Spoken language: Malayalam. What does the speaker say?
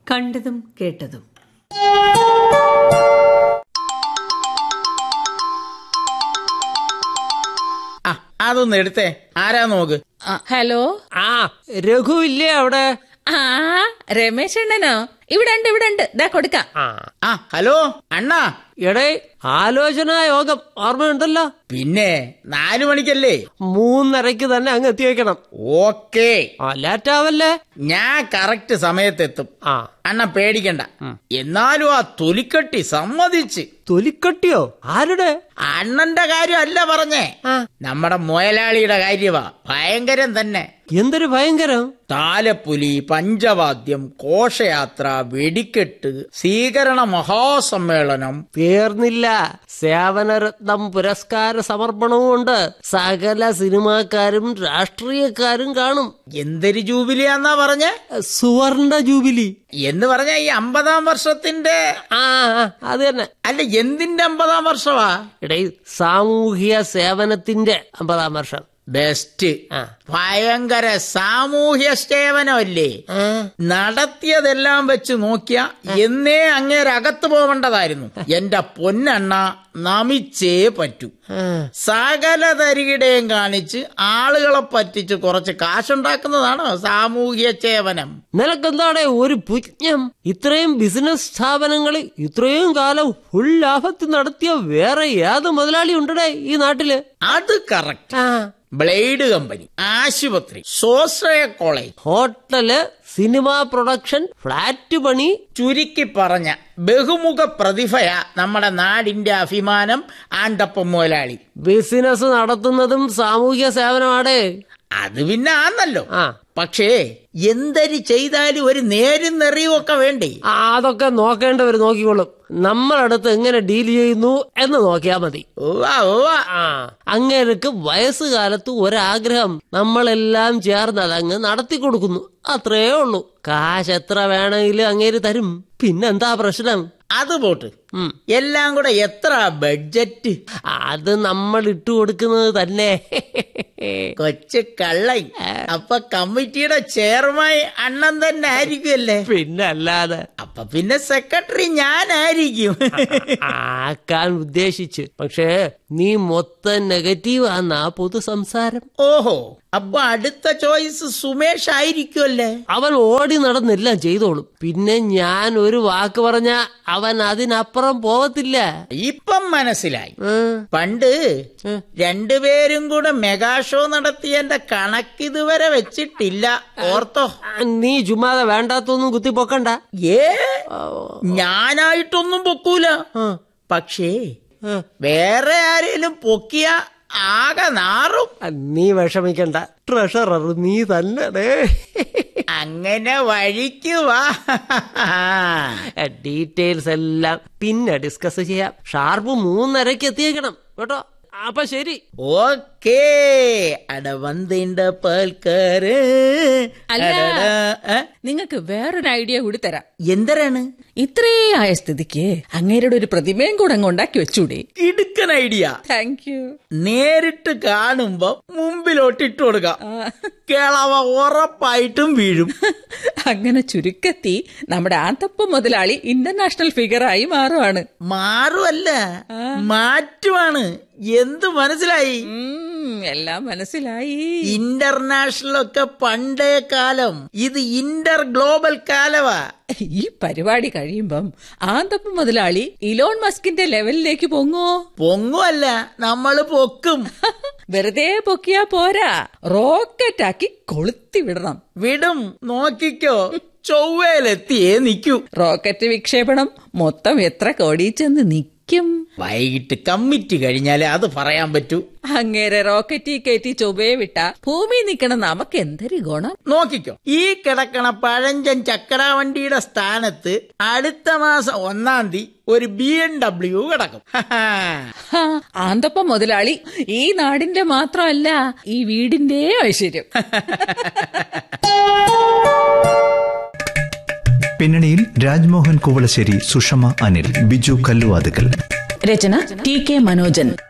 കണ്ടതും കേട്ടതും. അതൊന്ന് എടുത്തേ. ആരാ നോക്ക്. ഹലോ. രഘു ഇല്ലേ അവിടെ? രമേശ് അണ്ണനോ? ഇവിടെ ഉണ്ട് ദാ കൊടുക്കാം. ഹലോ അണ്ണാ. എടേ, ആലോചനാ യോഗം ഓർമ്മയുണ്ടല്ലോ? പിന്നെ 4 മണിക്കല്ലേ? 3:30 തന്നെ അങ്ങ് എത്തി വെക്കണം. ഓക്കേ. ലേറ്റാവല്ലേ? ഞാൻ കറക്റ്റ് സമയത്തെത്തും. അണ്ണ പേടിക്കണ്ട. എന്നാലും ആ തൊലിക്കട്ടി സമ്മതിച്ച്. തൊലിക്കട്ടിയോ? ആരുടെ? അണ്ണന്റെ കാര്യമല്ല പറഞ്ഞേ, നമ്മുടെ മുതലാളിയുടെ കാര്യമാ. ഭയങ്കരം തന്നെ. എന്തൊരു ഭയങ്കരം? താലപ്പൊലി, പഞ്ചവാദ്യം, ഘോഷയാത്ര, വെടിക്കെട്ട്, സ്വീകരണ മഹാസമ്മേളനം. തീർന്നില്ല. സേവനരത്നം പുരസ്കാര സമർപ്പണവും ഉണ്ട്. സകല സിനിമാക്കാരും രാഷ്ട്രീയക്കാരും കാണും. എന്തൊരു ജൂബിലിയാന്നാ പറഞ്ഞേ? സുവർണ ജൂബിലി എന്ന് പറഞ്ഞ ഈ 50-ാം വർഷത്തിന്റെ. അത് തന്നെ. അല്ല, എന്തിന്റെ 50-ാം വർഷമാ? ഇടയിൽ സാമൂഹിക സേവനത്തിന്റെ 50-ാം വർഷം. ബെസ്റ്റ്. ഭയങ്കര സാമൂഹ്യ സേവനമല്ലേ നടത്തിയതെല്ലാം വെച്ച് നോക്കിയ എന്നേ അങ്ങേരകത്ത് പോവേണ്ടതായിരുന്നു. എന്റെ പൊന്നണ്ണ, നമിച്ചേ പറ്റൂ. സകല തരികിടയും കാണിച്ച് ആളുകളെ പറ്റിച്ച് കുറച്ച് കാശുണ്ടാക്കുന്നതാണ് സാമൂഹ്യ സേവനം. നിനക്കെന്താടെ ഒരു പുജ്ഞം? ഇത്രയും ബിസിനസ് സ്ഥാപനങ്ങൾ ഇത്രയും കാലം ഫുൾ ലാഭത്തിൽ നടത്തിയ വേറെ ഏത് മുതലാളി ഉണ്ടേ ഈ നാട്ടില്? അത് കറക്റ്റ്. ബ്ലേഡ് കമ്പനി, ആശുപത്രി, സ്വാശ്രയ college, hotel, cinema production, flat പണി. ചുരുക്കി പറഞ്ഞ ബഹുമുഖ പ്രതിഭയാ നമ്മുടെ നാടിന്റെ അഭിമാനം ആണ്ടപ്പം മുതലാളി. ബിസിനസ് നടത്തുന്നതും സാമൂഹ്യ സേവനമാടേ. അത് പിന്നെ ആന്നല്ലോ. പക്ഷേ എന്തൊരു ചെയ്താലും ഒരു നേരും നെറിയും ഒക്കെ വേണ്ടേ? അതൊക്കെ നോക്കേണ്ടവർ നോക്കിക്കോളും. നമ്മളടുത്ത് എങ്ങനെ ഡീൽ ചെയ്യുന്നു എന്ന് നോക്കിയാ മതി. അങ്ങേർക്ക് വയസ്സുകാലത്ത് ഒരാഗ്രഹം, നമ്മളെല്ലാം ചേർന്ന് അതങ്ങ് നടത്തി കൊടുക്കുന്നു. അത്രേ ഉള്ളൂ. കാശ് എത്ര വേണമെങ്കിലും അങ്ങേര് തരും. പിന്നെന്താ പ്രശ്നം? അത് പോട്ട്. എല്ലാം കൂടെ എത്ര ബഡ്ജറ്റ്? അത് നമ്മൾ ഇട്ടു കൊടുക്കുന്നത് തന്നെ. കൊച്ചു കള്ളൻ. അപ്പൊ കമ്മിറ്റിയുടെ ചെയർമാൻ അണ്ണൻ തന്നെ ആയിരിക്കുമല്ലേ? പിന്നെ അല്ലാതെ. അപ്പൊ പിന്നെ സെക്രട്ടറി ഞാനായിരിക്കും. ആക്കാൻ ഉദ്ദേശിച്ച്. പക്ഷേ നീ മൊത്തം നെഗറ്റീവ് ആന്നാ പൊതു സംസാരം. ഓഹോ, അപ്പൊ അടുത്ത ചോയ്സ് സുമേഷ് ആയിരിക്കുമല്ലേ? അവൻ ഓടി നടന്നെല്ലാം ചെയ്തോളും. പിന്നെ ഞാൻ ഒരു വാക്ക് പറഞ്ഞ അവൻ അതിനപ്പുറം പോവത്തില്ല. ഇപ്പം മനസ്സിലായി. പണ്ട് 2 പേരും കൂടെ മെഗാ ഷോ നടത്തിയതിന്റെ കണക്കിതുവരെ വെച്ചിട്ടില്ല. ഓർത്തോ? നീ ചുമ്മാതെ വേണ്ടാത്തൊന്നും കുത്തിപ്പൊക്കണ്ട. ഞാനായിട്ടൊന്നും പൊക്കൂല. പക്ഷേ വേറെ ആരേലും പൊക്കിയ ആകെ നാറും. നീ വിഷമിക്കണ്ട. ട്രഷറർ നീ തന്നെ. അങ്ങനെ വഴിക്കുവാ. ഡീറ്റെയിൽസ് എല്ലാം പിന്നെ ഡിസ്കസ് ചെയ്യാം. ഷാർപ്പ് 3:30 എത്തിയേക്കണം കേട്ടോ. അപ്പൊ ശരി. ഓക്കേ. അട വന്നിന്റെ പാൽക്കാര്. നിങ്ങൾക്ക് വേറൊരു ഐഡിയ കൂടി തരാം. എന്തരാണ്? ഇത്രേ ആയ സ്ഥിതിക്ക് അങ്ങേരുടെ ഒരു പ്രതിമയും കൂടെ അങ്ങ് ഉണ്ടാക്കി വെച്ചൂടെ? ഇടുക്കൻ ഐഡിയ. Thank you. നേരിട്ട് കാണുമ്പോ മുമ്പിലോട്ട് ഇട്ട് കൊടുക്കാം. കേളവ ഉറപ്പായിട്ടും വീഴും. അങ്ങനെ ചുരുക്കത്തി നമ്മുടെ ആന്തപ്പ മുതലാളി ഇന്റർനാഷണൽ ഫിഗറായി മാറുവാണ്. മാറുമല്ല, മാറ്റുവാണ്. എന്ത് മനസ്സിലായി? എല്ലാം മനസ്സിലായി. ഇന്റർനാഷണൽ ഒക്കെ പണ്ടേ കാലം. ഇത് ഇന്റർ ഗ്ലോബൽ കാലവാ. ഈ പരിപാടി കഴിയുമ്പം ആന്തപ്പ മുതലാളി ഇലോൺ മസ്കിന്റെ ലെവലിലേക്ക് പൊങ്ങുവല്ല, നമ്മള് പൊക്കും. വെറുതെ പൊക്കിയാ പോരാ, റോക്കറ്റ് ആക്കി കൊളുത്തി വിടും. നോക്കിക്കോ, ചൊവ്വയിലെത്തിയേ നിക്കൂ. റോക്കറ്റ് വിക്ഷേപണം മൊത്തം എത്ര കോടി ചെന്ന് നിക്കും? വൈകിട്ട് കമ്മിറ്റി കഴിഞ്ഞാലേ അത് പറയാൻ പറ്റൂ. അങ്ങേരെ റോക്കറ്റി കയറ്റി ചൊവ്വയെ വിട്ട ഭൂമി നിക്കണം നമുക്ക് എന്തൊരു ഗുണം. നോക്കിക്കോ, ഈ കിടക്കണ പഴഞ്ചൻ ചക്കര വണ്ടിയുടെ സ്ഥാനത്ത് അടുത്ത മാസം 1-ാം തീയതി ഒരു BMW കിടക്കും. ആന്തപ്പ മുതലാളി ഈ നാടിന്റെ മാത്രമല്ല ഈ വീടിന്റെ ഐശ്വര്യം. പിന്നണിയിൽ രാജ്മോഹൻ കുവളശ്ശേരി, സുഷമ അനിൽ, ബിജു കല്ലുവാതുക്കൽ. രചന ടി കെ മനോജൻ.